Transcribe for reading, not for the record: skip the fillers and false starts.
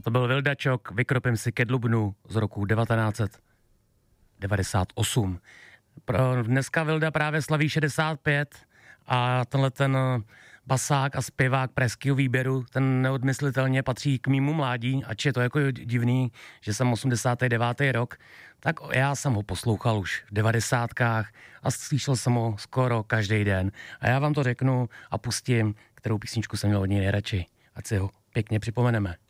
To byl Vildačok, Vykropím si ke Dlubnu z roku 1998. Dneska Vilda právě slaví 65 a tenhle ten basák a zpěvák pražského výběru, ten neodmyslitelně patří k mýmu mládí, ač je to jako divný, že jsem 89. rok, tak já jsem ho poslouchal už v 90kách a slyšel jsem ho skoro každý den. A já vám to řeknu a pustím, kterou písničku jsem měl od něj nejradši. Ať si ho pěkně připomeneme.